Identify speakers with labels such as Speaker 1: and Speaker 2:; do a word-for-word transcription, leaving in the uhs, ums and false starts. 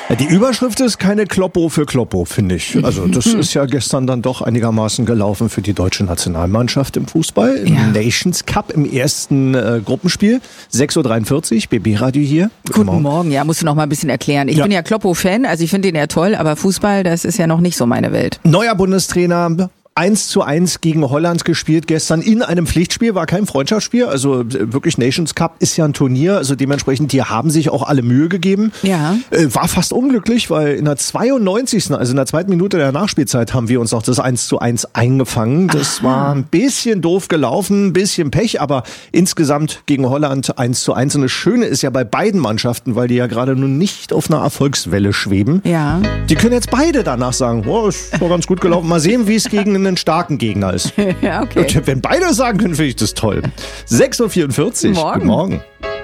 Speaker 1: Die Überschrift ist keine Kloppo für Kloppo, finde ich. Also das ist ja gestern dann doch einigermaßen gelaufen für die deutsche Nationalmannschaft im Fußball. Im ja. Nations Cup im ersten äh, Gruppenspiel. sechs Uhr dreiundvierzig, B B-Radio hier.
Speaker 2: Guten, Guten Morgen. Morgen. Ja, musst du noch mal ein bisschen erklären. Ich ja. bin ja Kloppo-Fan, also ich finde den ja toll, aber Fußball, das ist ja noch nicht so meine Welt.
Speaker 1: Neuer Bundestrainer. eins zu eins gegen Holland gespielt gestern in einem Pflichtspiel, war kein Freundschaftsspiel, also wirklich Nations Cup ist ja ein Turnier, also dementsprechend, die haben sich auch alle Mühe gegeben.
Speaker 2: Ja.
Speaker 1: War fast unglücklich, weil in der zweiundneunzigsten also in der zweiten Minute der Nachspielzeit haben wir uns noch das eins zu eins eingefangen. Das Aha. war ein bisschen doof gelaufen, ein bisschen Pech, aber insgesamt gegen Holland eins zu eins. Und das Schöne ist ja bei beiden Mannschaften, weil die ja gerade nun nicht auf einer Erfolgswelle schweben.
Speaker 2: Ja.
Speaker 1: Die können jetzt beide danach sagen, oh, ist doch ganz gut gelaufen. Mal sehen, wie es gegen einen starken Gegner ist.
Speaker 2: Ja, okay.
Speaker 1: Und wenn beide sagen können, finde ich das toll. sechs Uhr vierundvierzig.
Speaker 2: Morgen.
Speaker 1: Guten Morgen.